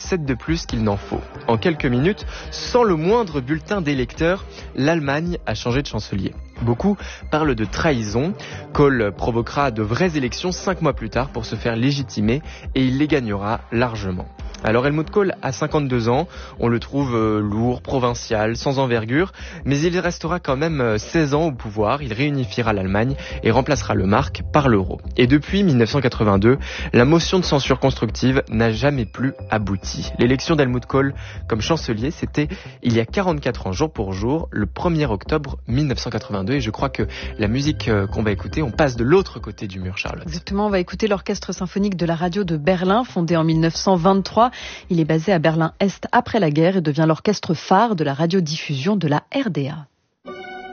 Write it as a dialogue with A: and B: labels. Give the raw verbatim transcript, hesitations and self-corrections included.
A: sept de plus qu'il n'en faut. En quelques minutes, sans le moindre bulletin d'électeurs, l'Allemagne a changé de chancelier. Beaucoup parlent de trahison. Kohl provoquera de vraies élections cinq mois plus tard pour se faire légitimer et il les gagnera largement. Alors Helmut Kohl a cinquante-deux ans, on le trouve euh, lourd, provincial, sans envergure, mais il restera quand même euh, seize ans au pouvoir, il réunifiera l'Allemagne et remplacera le mark par l'euro. Et depuis dix-neuf cent quatre-vingt-deux, la motion de censure constructive n'a jamais plus abouti. L'élection d'Helmut Kohl comme chancelier, c'était il y a quarante-quatre ans jour pour jour, le premier octobre dix-neuf cent quatre-vingt-deux, et je crois que la musique euh, qu'on va écouter, on passe de l'autre côté du mur, Charlotte.
B: Exactement, on va écouter l'orchestre symphonique de la radio de Berlin, fondé en dix-neuf cent vingt-trois. Il est basé à Berlin-Est après la guerre et devient l'orchestre phare de la radiodiffusion de la R D A.